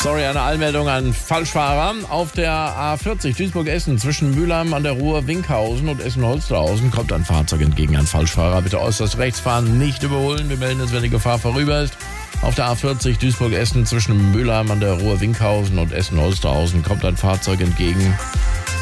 Sorry, eine Allmeldung an Falschfahrer. Auf der A40 Duisburg-Essen zwischen Mülheim an der Ruhr, Winkhausen und Essen-Holsterhausen kommt ein Fahrzeug entgegen, ein Falschfahrer. Bitte äußerst rechts fahren, nicht überholen. Wir melden uns, wenn die Gefahr vorüber ist. Auf der A40 Duisburg-Essen zwischen Mülheim an der Ruhr, Winkhausen und Essen-Holsterhausen kommt ein Fahrzeug entgegen.